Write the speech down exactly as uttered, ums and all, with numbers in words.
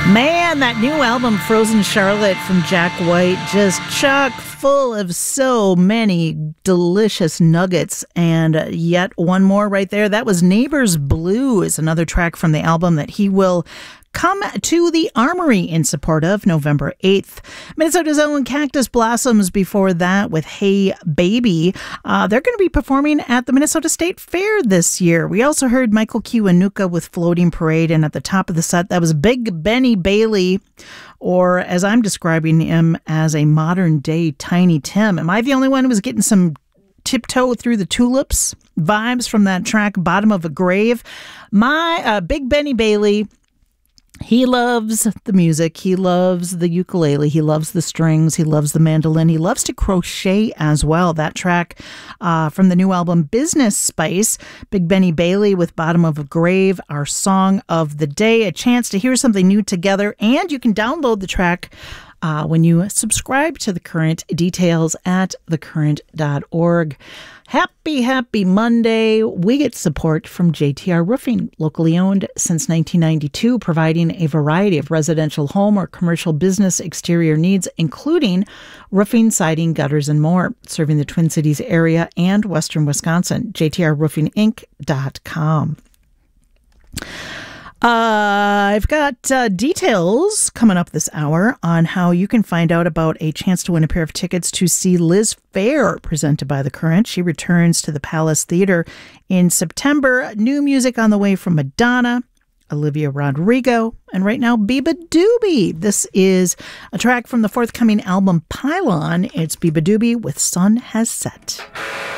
Man, that new album, Frozen Charlotte from Jack White, just chock full of so many delicious nuggets. And yet one more right there. That was Neighbors Blue, is another track from the album that he will come to the Armory in support of November eighth. Minnesota's own Cactus Blossoms before that with Hey Baby. Uh, they're going to be performing at the Minnesota State Fair this year. We also heard Michael Kiwanuka with Floating Parade, and at the top of the set, that was Big Benny Bailey, or as I'm describing him, as a modern day Tiny Tim. Am I the only one who was getting some Tiptoe Through the Tulips vibes from that track, Bottom of a Grave? My uh, Big Benny Bailey, he loves the music. He loves the ukulele. He loves the strings. He loves the mandolin. He loves to crochet as well. That track uh, from the new album, Business Spice, Big Benny Bailey with Bottom of a Grave, our song of the day. A chance to hear something new together. And you can download the track uh, when you subscribe to The Current. Details at the current dot org. Happy, happy Monday. We get support from J T R Roofing, locally owned since nineteen ninety-two, providing a variety of residential home or commercial business exterior needs, including roofing, siding, gutters, and more, serving the Twin Cities area and western Wisconsin. J T R roofing inc dot com. Uh, I've got uh, details coming up this hour on how you can find out about a chance to win a pair of tickets to see Liz Phair, presented by The Current. She returns to the Palace Theater in September. New music on the way from Madonna, Olivia Rodrigo, and right now, Biba Doobie. This is a track from the forthcoming album Pylon. It's Biba Doobie with Sun Has Set.